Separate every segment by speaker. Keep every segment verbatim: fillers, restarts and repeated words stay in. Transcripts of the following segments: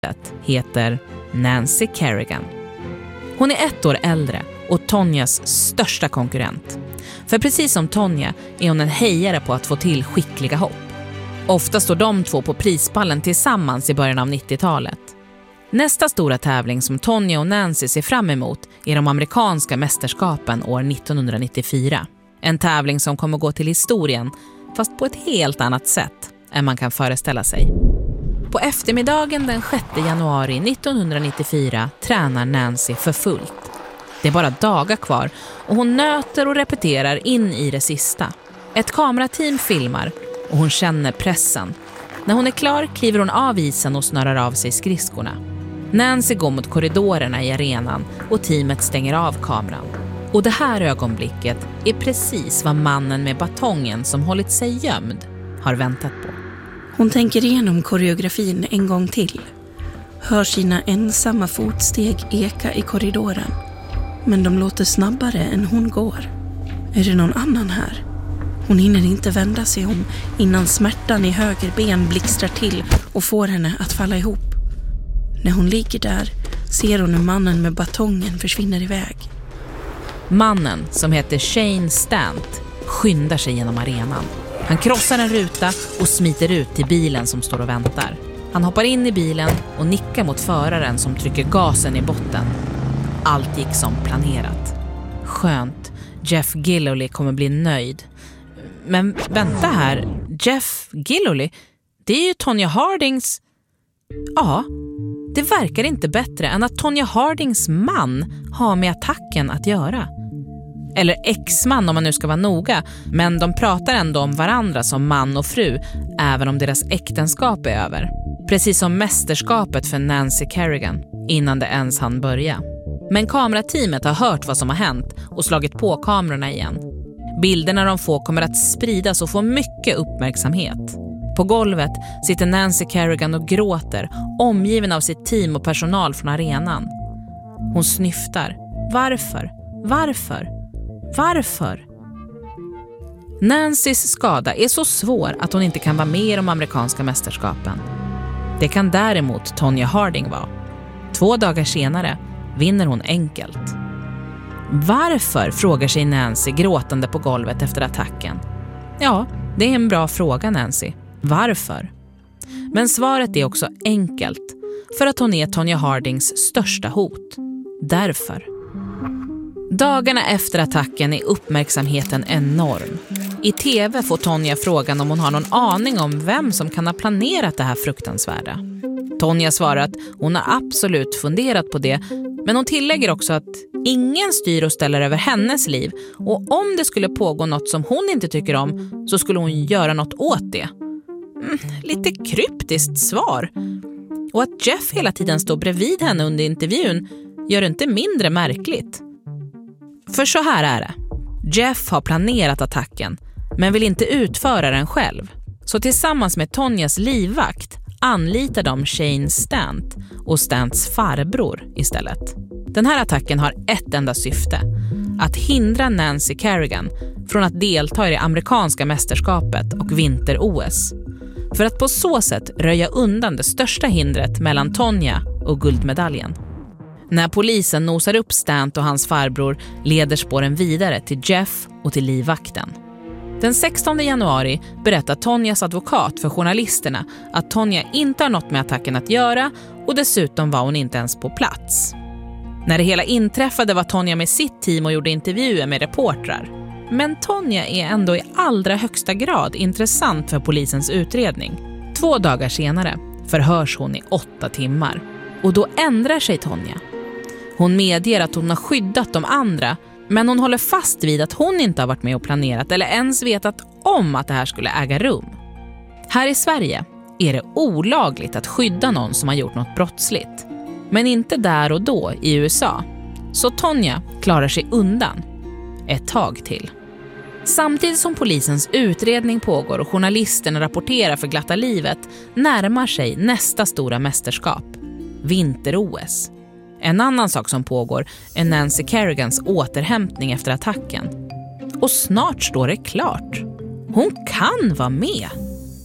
Speaker 1: heter Nancy Kerrigan. Hon är ett år äldre och Tonjas största konkurrent. För precis som Tonja är hon en hejare på att få till skickliga hopp. Ofta står de två på prispallen tillsammans i början av nittiotalet. Nästa stora tävling som Tonja och Nancy ser fram emot är de amerikanska mästerskapen år nittonhundranittiofyra. En tävling som kommer gå till historien, fast på ett helt annat sätt än man kan föreställa sig. På eftermiddagen den sjätte januari nittonhundranittiofyra tränar Nancy för fullt. Det är bara dagar kvar och hon nöter och repeterar in i det sista. Ett kamerateam filmar och hon känner pressen. När hon är klar kliver hon av isen och snörar av sig skridskorna. Nancy går mot korridorerna i arenan och teamet stänger av kameran. Och det här ögonblicket är precis vad mannen med batongen som hållit sig gömd har väntat på.
Speaker 2: Hon tänker igenom koreografin en gång till. Hör sina ensamma fotsteg eka i korridoren. Men de låter snabbare än hon går. Är det någon annan här? Hon hinner inte vända sig om innan smärtan i höger ben blixtrar till och får henne att falla ihop. När hon ligger där ser hon hur mannen med batongen försvinner iväg.
Speaker 1: Mannen, som heter Shane Stant, skyndar sig genom arenan. Han krossar en ruta och smiter ut till bilen som står och väntar. Han hoppar in i bilen och nickar mot föraren som trycker gasen i botten. Allt gick som planerat. Skönt, Jeff Gillooly kommer bli nöjd. Men vänta här, Jeff Gillooly, det är ju Tonya Hardings... Ja, det verkar inte bättre än att Tonya Hardings man har med attacken att göra. Eller ex-man om man nu ska vara noga, men de pratar ändå om varandra som man och fru, även om deras äktenskap är över. Precis som mästerskapet för Nancy Kerrigan, innan det ens hann börja. Men kamerateamet har hört vad som har hänt och slagit på kamerorna igen. Bilderna de får kommer att spridas och få mycket uppmärksamhet. På golvet sitter Nancy Kerrigan och gråter, omgiven av sitt team och personal från arenan. Hon snyftar. Varför? Varför? Varför? Nancys skada är så svår att hon inte kan vara med i de amerikanska mästerskapen. Det kan däremot Tonya Harding vara. Två dagar senare vinner hon enkelt. Varför, frågar sig Nancy gråtande på golvet efter attacken. Ja, det är en bra fråga, Nancy. Varför? Men svaret är också enkelt. För att hon är Tonya Hardings största hot. Därför. Dagarna efter attacken är uppmärksamheten enorm. I tv får Tonya frågan om hon har någon aning om vem som kan ha planerat det här fruktansvärda. Tonya svarar att hon har absolut funderat på det, men hon tillägger också att ingen styr och ställer över hennes liv, och om det skulle pågå något som hon inte tycker om så skulle hon göra något åt det. Mm, lite kryptiskt svar. Och att Jeff hela tiden står bredvid henne under intervjun gör det inte mindre märkligt. För så här är det. Jeff har planerat attacken men vill inte utföra den själv. Så tillsammans med Tonjas livvakt anlitar de Shane Stant och Stants farbror istället. Den här attacken har ett enda syfte: att hindra Nancy Kerrigan från att delta i det amerikanska mästerskapet och vinter-O S. För att på så sätt röja undan det största hindret mellan Tonya och guldmedaljen. När polisen nosar upp Stant och hans farbror leder spåren vidare till Jeff och till livvakten. Den sextonde januari berättar Tonjas advokat för journalisterna att Tonya inte har något med attacken att göra, och dessutom var hon inte ens på plats. När det hela inträffade var Tonya med sitt team och gjorde intervjuer med reportrar. Men Tonya är ändå i allra högsta grad intressant för polisens utredning. Två dagar senare förhörs hon i åtta timmar. Och då ändrar sig Tonya. Hon medger att hon har skyddat de andra, men hon håller fast vid att hon inte har varit med och planerat eller ens vetat om att det här skulle äga rum. Här i Sverige är det olagligt att skydda någon som har gjort något brottsligt. Men inte där och då i U S A. Så Tonya klarar sig undan. Ett tag till. Samtidigt som polisens utredning pågår och journalisterna rapporterar för glatta livet närmar sig nästa stora mästerskap. Vinter-O S. En annan sak som pågår är Nancy Kerrigans återhämtning efter attacken. Och snart står det klart. Hon kan vara med.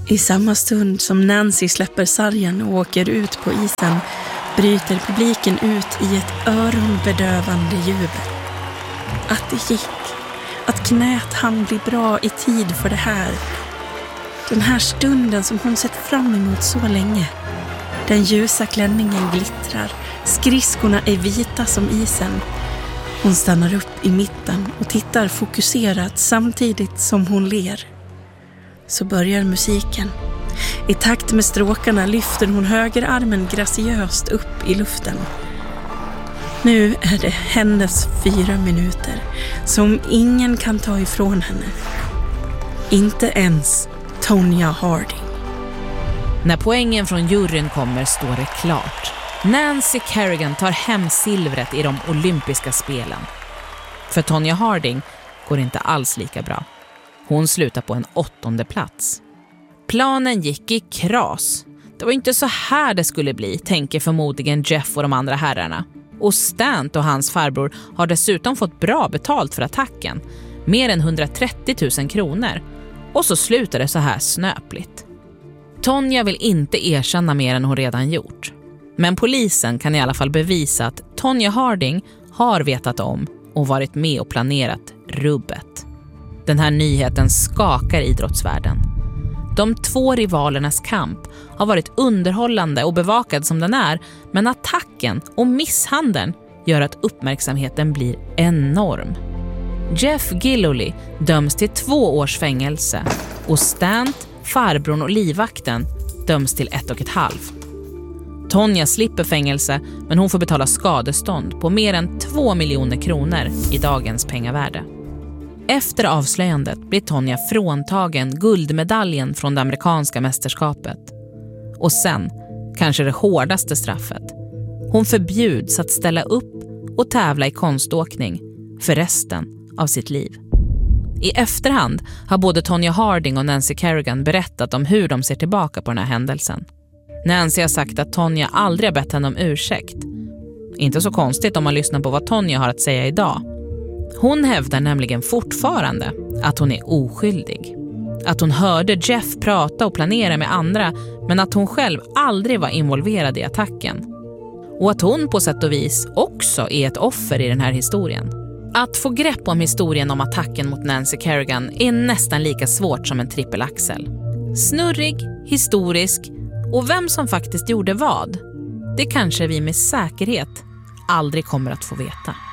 Speaker 2: I samma stund som Nancy släpper sargen och åker ut på isen bryter publiken ut i ett öronbedövande jubel. Att det gick. Att knät hann bli bra i tid för det här. Den här stunden som hon sett fram emot så länge. Den ljusa klänningen glittrar. Skridskorna är vita som isen. Hon stannar upp i mitten och tittar fokuserat samtidigt som hon ler. Så börjar musiken. I takt med stråkarna lyfter hon högerarmen graciöst upp i luften. Nu är det hennes fyra minuter som ingen kan ta ifrån henne. Inte ens Tonya Harding.
Speaker 1: När poängen från juryn kommer står det klart. Nancy Kerrigan tar hem silvret i de olympiska spelen. För Tonya Harding går inte alls lika bra. Hon slutar på en åttonde plats. Planen gick i kras. Det var inte så här det skulle bli, tänker förmodligen Jeff och de andra herrarna. Och Stant och hans farbror har dessutom fått bra betalt för attacken. Mer än hundratrettio tusen kronor. Och så slutar det så här snöpligt. Tonya vill inte erkänna mer än hon redan gjort. Men polisen kan i alla fall bevisa att Tonya Harding har vetat om och varit med och planerat rubbet. Den här nyheten skakar idrottsvärlden. De två rivalernas kamp har varit underhållande och bevakad som den är, men attacken och misshandeln gör att uppmärksamheten blir enorm. Jeff Gillooly döms till två års fängelse och Stant, farbrorn och livvakten döms till ett och ett halvt. Tonya slipper fängelse, men hon får betala skadestånd på mer än två miljoner kronor i dagens pengavärde. Efter avslöjandet blir Tonya fråntagen guldmedaljen från det amerikanska mästerskapet. Och sen, kanske det hårdaste straffet, hon förbjuds att ställa upp och tävla i konståkning för resten av sitt liv. I efterhand har både Tonya Harding och Nancy Kerrigan berättat om hur de ser tillbaka på den här händelsen. Nancy har sagt att Tonya aldrig har bett henne om ursäkt. Inte så konstigt om man lyssnar på vad Tonya har att säga idag. Hon hävdar nämligen fortfarande att hon är oskyldig. Att hon hörde Jeff prata och planera med andra, men att hon själv aldrig var involverad i attacken. Och att hon på sätt och vis också är ett offer i den här historien. Att få grepp om historien om attacken mot Nancy Kerrigan är nästan lika svårt som en trippelaxel. Snurrig, historisk och vem som faktiskt gjorde vad, det kanske vi med säkerhet aldrig kommer att få veta.